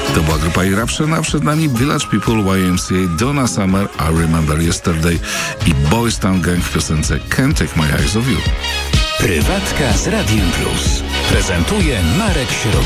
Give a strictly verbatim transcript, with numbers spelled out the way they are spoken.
To była grupa Eruption, a przed nami Village People, Y M C A, Donna Summer, I Remember Yesterday i Boys Town Gang w piosence Can't Take My Eyes Off You. Prywatka z Radiem Plus. Prezentuje Marek Środowiak.